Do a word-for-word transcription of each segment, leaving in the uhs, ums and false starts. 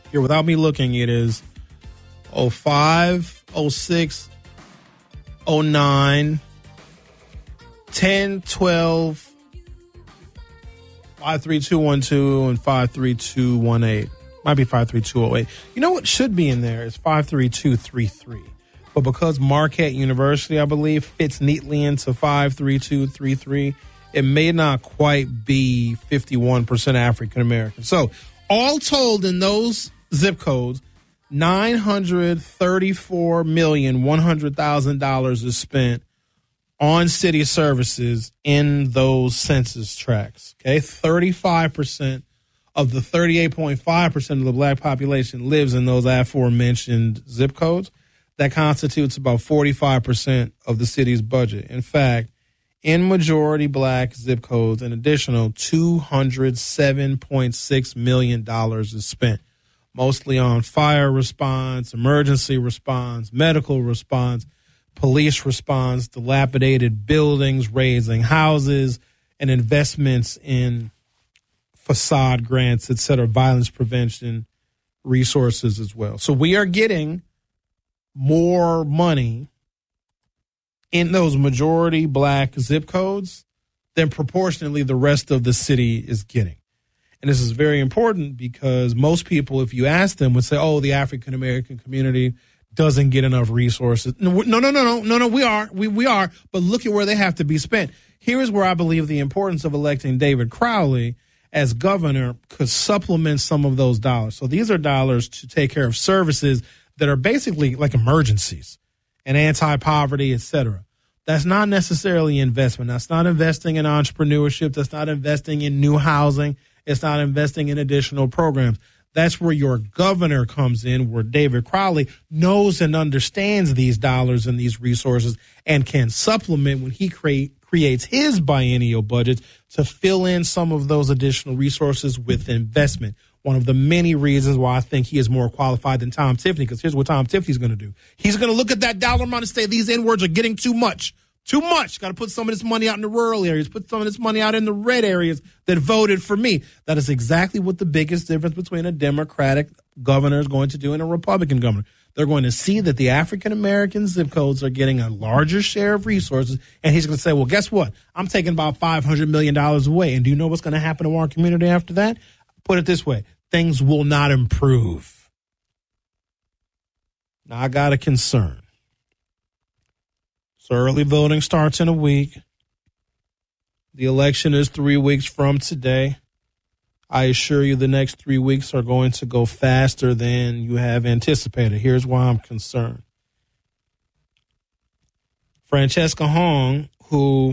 Here, without me looking, it is oh five, oh six, oh nine, ten, twelve, five three two one two, and five three two one eight. Might be five three two oh eight. You know what should be in there is five three two three three. But because Marquette University, I believe, fits neatly into five three two three three, it may not quite be fifty-one percent African American. So, all told, in those zip codes, nine hundred thirty-four million one hundred thousand dollars is spent on city services in those census tracts. Okay, thirty-five percent of the thirty-eight point five percent of the black population lives in those aforementioned zip codes. That constitutes about forty-five percent of the city's budget. In fact, in majority black zip codes, an additional two hundred seven point six million dollars is spent, mostly on fire response, emergency response, medical response, police response, dilapidated buildings, raising houses, and investments in facade grants, et cetera, violence prevention resources as well. So we are getting more money in those majority black zip codes than proportionately the rest of the city is getting. And this is very important because most people, if you ask them, would say, oh, the African American community doesn't get enough resources. No, no, no, no, no, no, no, we are. We, we are. But look at where they have to be spent. Here is where I believe the importance of electing David Crowley as governor could supplement some of those dollars. So these are dollars to take care of services that are basically like emergencies and anti-poverty, et cetera. That's not necessarily investment. That's not investing in entrepreneurship. That's not investing in new housing. It's not investing in additional programs. That's where your governor comes in, where David Crowley knows and understands these dollars and these resources and can supplement when he create, creates his biennial budgets to fill in some of those additional resources with investment. One of the many reasons why I think he is more qualified than Tom Tiffany, because here's what Tom Tiffany's going to do. He's going to look at that dollar amount and say, these N-words are getting too much. Too much. Got to put some of this money out in the rural areas, put some of this money out in the red areas that voted for me. That is exactly what the biggest difference between a Democratic governor is going to do and a Republican governor. They're going to see that the African-American zip codes are getting a larger share of resources, and he's going to say, well, guess what? I'm taking about five hundred million dollars away, and do you know what's going to happen to our community after that? Put it this way, things will not improve. Now, I got a concern. So early voting starts in a week. The election is three weeks from today. I assure you the next three weeks are going to go faster than you have anticipated. Here's why I'm concerned. Francesca Hong, who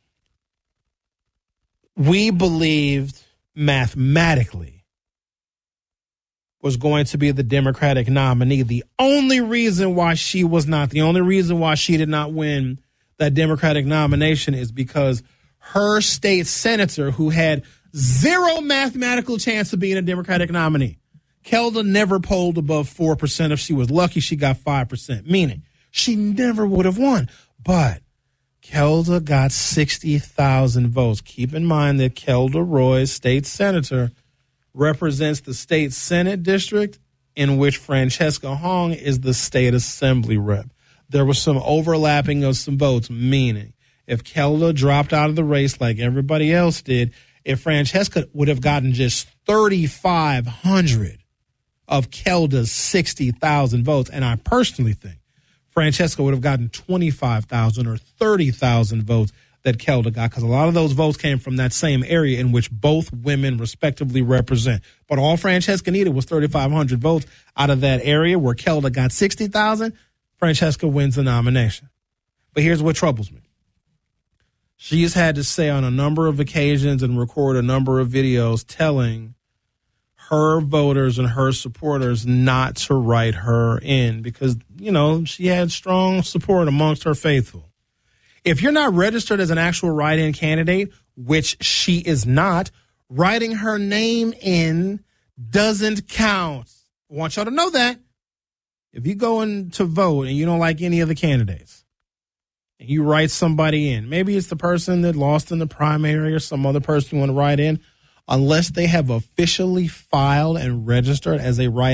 we believed mathematically was going to be the Democratic nominee. The only reason why she was not, the only reason why she did not win that Democratic nomination is because her state senator, who had zero mathematical chance of being a Democratic nominee, Kelda never polled above four percent. If she was lucky, she got five percent, meaning she never would have won. But Kelda got sixty thousand votes. Keep in mind that Kelda Roy, state senator, represents the state Senate district in which Francesca Hong is the state assembly rep. There was some overlapping of some votes, meaning if Kelda dropped out of the race like everybody else did, if Francesca would have gotten just thirty-five hundred of Kelda's sixty thousand votes, and I personally think Francesca would have gotten twenty-five thousand or thirty thousand votes that Kelda got, because a lot of those votes came from that same area in which both women respectively represent. But all Francesca needed was thirty-five hundred votes out of that area where Kelda got sixty thousand. Francesca wins the nomination. But here's what troubles me. She has had to say on a number of occasions and record a number of videos telling her voters and her supporters not to write her in because, you know, she had strong support amongst her faithful. If you're not registered as an actual write-in candidate, which she is not, writing her name in doesn't count. I want y'all to know that. If you go in to vote and you don't like any of the candidates, and you write somebody in, maybe it's the person that lost in the primary or some other person you want to write in, unless they have officially filed and registered as a write